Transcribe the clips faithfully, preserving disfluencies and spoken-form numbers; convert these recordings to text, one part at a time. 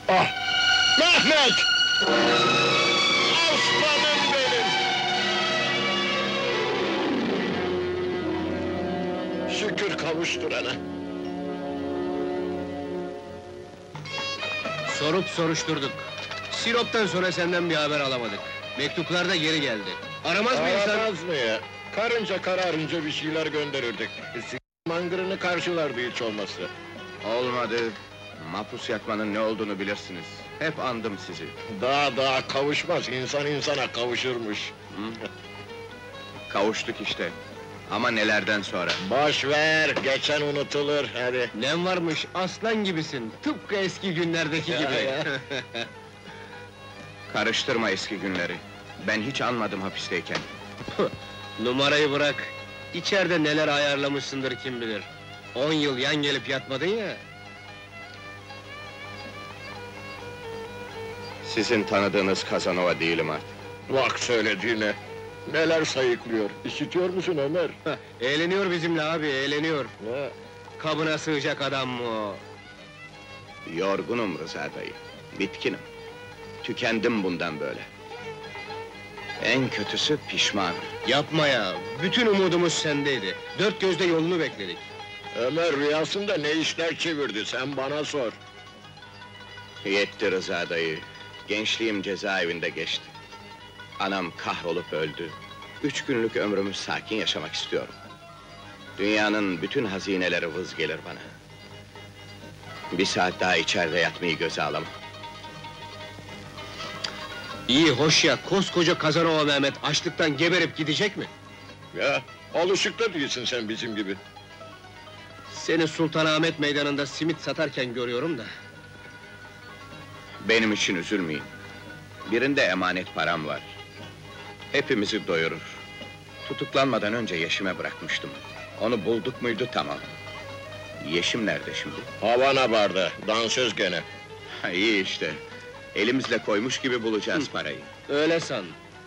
Ah! Mehmet! Aslanım benim! Şükür kavuşturana. Sorup soruşturduk. Sirop'tan sonra senden bir haber alamadık. Mektuplar da geri geldi. Aramaz mı insan? Aramaz mı ya? Karınca kararınca bir şeyler gönderirdik. S*** mangırını karşılardı hiç olmazsa. Olmadı. Mahpus yatmanın ne olduğunu bilirsiniz. Hep andım sizi. Daha daha kavuşmaz, insan insana kavuşurmuş. Kavuştuk işte. Ama nelerden sonra? Boş ver, geçen unutulur, hadi. Ne varmış, aslan gibisin. Tıpkı eski günlerdeki Ya, gibi. ya. Karıştırma eski günleri. Ben hiç anmadım hapisteyken. Numarayı bırak. İçeride neler ayarlamışsındır kim bilir. On yıl yan gelip yatmadın ya. Sizin tanıdığınız Kazanova değilim artık. Bak söylediğine. Neler sayıklıyor, işitiyor musun Ömer? Eğleniyor bizimle abi, eğleniyor. Ya, Kabına sığacak adam mı o? Yorgunum Rıza dayı. Bitkinim. Tükendim bundan böyle. En kötüsü pişmanım. Yapma ya, bütün umudumuz sendeydi. Dört gözle yolunu bekledik. Ömer rüyasında ne işler çevirdi, sen bana sor. Yetti Rıza dayı. Gençliğim cezaevinde geçti. Anam kahrolup öldü. Üç günlük ömrümü sakin yaşamak istiyorum. Dünyanın bütün hazineleri vız gelir bana. Bir saat daha içeride yatmayı göze alamam. İyi, hoş ya, koskoca Kazanova Mehmet açlıktan geberip gidecek mi? Ya, alışık da değilsin sen bizim gibi. Seni Sultanahmet Meydanı'nda simit satarken görüyorum da. Benim için üzülmeyin. Birinde emanet param var. Hepimizi doyurur. Tutuklanmadan önce Yeşim'e bırakmıştım. Onu bulduk muydu tamam. Yeşim nerede şimdi? Havana barda, dansöz gene. Ha, iyi işte. Elimizle koymuş gibi bulacağız parayı. Öyle san.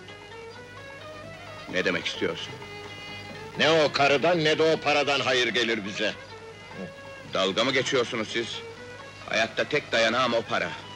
Ne demek istiyorsun? Ne o karıdan ne de o paradan hayır gelir bize. Dalga mı geçiyorsunuz siz? Hayatta tek dayanağım o para.